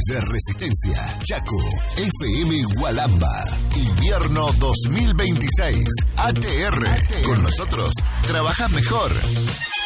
de Resistencia, Chaco, FM Gualamba. Invierno 2026. ATR. Con nosotros, trabajas mejor.